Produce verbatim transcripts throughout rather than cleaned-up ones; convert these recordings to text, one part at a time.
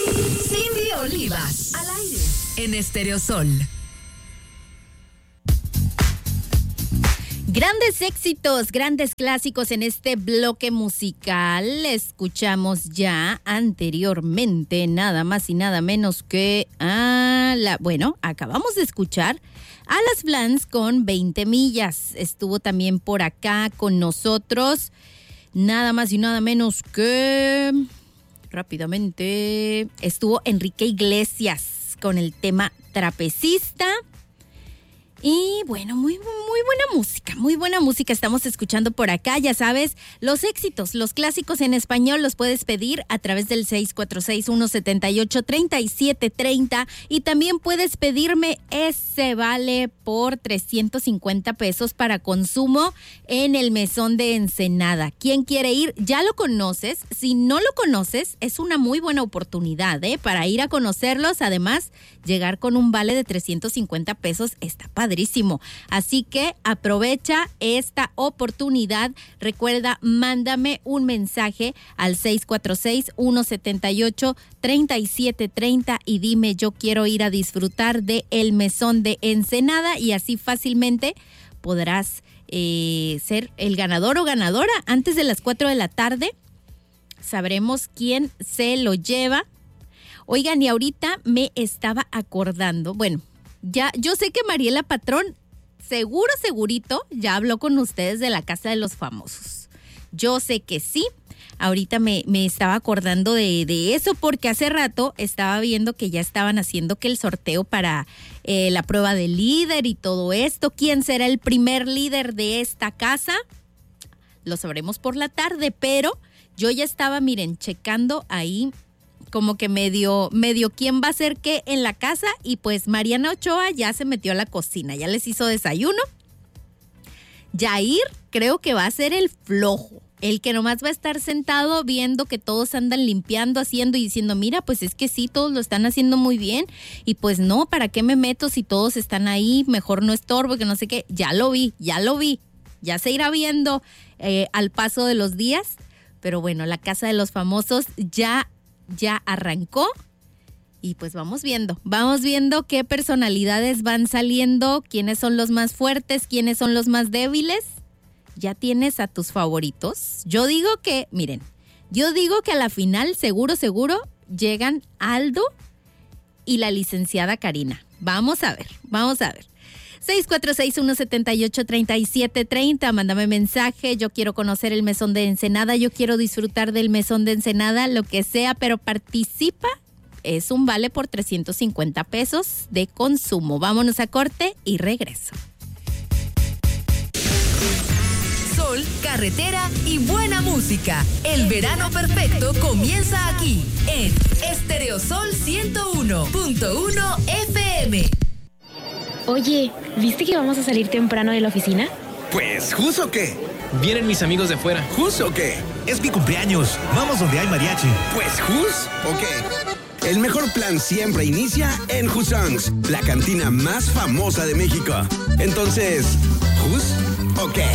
Cindy Olivas, al aire, en Estéreo Sol. Grandes éxitos, grandes clásicos en este bloque musical. Escuchamos ya anteriormente nada más y nada menos que a la... Bueno, acabamos de escuchar a las Blans con veinte millas. Estuvo también por acá con nosotros nada más y nada menos que... Rápidamente estuvo Enrique Iglesias con el tema Trapecista. Y bueno, muy, muy buena música, muy buena música estamos escuchando por acá. Ya sabes, los éxitos, los clásicos en español los puedes pedir a través del seis cuatro seis, uno siete ocho, tres siete tres cero y también puedes pedirme ese vale por trescientos cincuenta pesos para consumo en el Mesón de Ensenada. ¿Quién quiere ir? Ya lo conoces. Si no lo conoces, es una muy buena oportunidad, ¿eh? Para ir a conocerlos. Además, llegar con un vale de trescientos cincuenta pesos está padre. Padrísimo. Así que aprovecha esta oportunidad. Recuerda, mándame un mensaje al seis cuatro seis, uno siete ocho, tres siete tres cero y dime yo quiero ir a disfrutar de el Mesón de Ensenada y así fácilmente podrás eh, ser el ganador o ganadora. Antes de las cuatro de la tarde sabremos quién se lo lleva. Oigan, y ahorita me estaba acordando, bueno, Ya, yo sé que Mariela Patrón, seguro, segurito, ya habló con ustedes de la Casa de los Famosos. Yo sé que sí. Ahorita me, me estaba acordando de, de eso porque hace rato estaba viendo que ya estaban haciendo que el sorteo para eh, la prueba de líder y todo esto. ¿Quién será el primer líder de esta casa? Lo sabremos por la tarde, pero yo ya estaba, miren, checando ahí como que medio, medio quién va a ser qué en la casa y pues Mariana Ochoa ya se metió a la cocina, ya les hizo desayuno. Yair creo que va a ser el flojo, el que nomás va a estar sentado viendo que todos andan limpiando, haciendo y diciendo, mira, pues es que sí, todos lo están haciendo muy bien y pues no, ¿para qué me meto si todos están ahí? Mejor no estorbo, que no sé qué. Ya lo vi, ya lo vi, ya se irá viendo eh, al paso de los días, pero bueno, la Casa de los Famosos ya ya arrancó y pues vamos viendo, vamos viendo qué personalidades van saliendo, quiénes son los más fuertes, quiénes son los más débiles. ¿Ya tienes a tus favoritos? Yo digo que, miren, yo digo que a la final seguro, seguro llegan Aldo y la licenciada Karina. Vamos a ver, vamos a ver. seis cuatro seis, uno siete ocho, tres siete tres cero, mándame mensaje, yo quiero conocer el Mesón de Ensenada, yo quiero disfrutar del Mesón de Ensenada, lo que sea, pero participa, es un vale por trescientos cincuenta pesos de consumo. Vámonos a corte y regreso. Sol, carretera y buena música. El verano perfecto comienza aquí, en Estéreo Sol ciento uno punto uno F M. Oye, ¿viste que vamos a salir temprano de la oficina? Pues, ¿jus o qué? Vienen mis amigos de fuera. ¿Jus o qué? Es mi cumpleaños. Vamos donde hay mariachi. Pues, ¿jus o qué? El mejor plan siempre inicia en Jusongs, la cantina más famosa de México. Entonces, ¿jus o qué?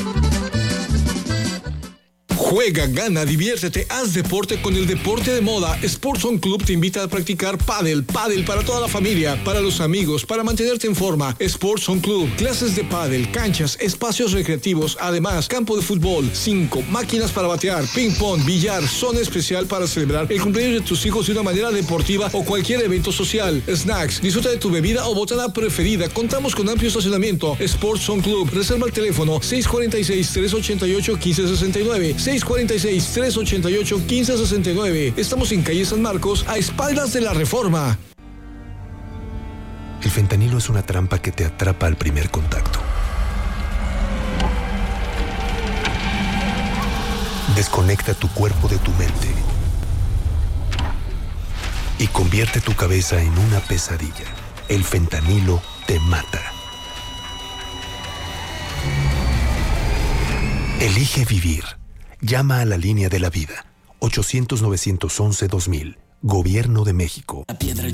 Juega, gana, diviértete, haz deporte con el deporte de moda. Sports On Club te invita a practicar pádel, pádel para toda la familia, para los amigos, para mantenerte en forma. Sports On Club, clases de pádel, canchas, espacios recreativos, además campo de fútbol, cinco, máquinas para batear, ping pong, billar, zona especial para celebrar el cumpleaños de tus hijos de una manera deportiva o cualquier evento social. Snacks, disfruta de tu bebida o botana preferida. Contamos con amplio estacionamiento. Sports On Club, reserva el teléfono seis cuatro seis, tres ocho ocho, uno cinco seis nueve, seis cuatro seis, tres ocho ocho, uno cinco seis nueve. Estamos en calle San Marcos, a espaldas de la Reforma. El fentanilo es una trampa que te atrapa al primer contacto. Desconecta tu cuerpo de tu mente y convierte tu cabeza en una pesadilla. El fentanilo te mata. Elige vivir. Llama a la línea de la vida. ochocientos, novecientos once, dos mil. Gobierno de México. La piedra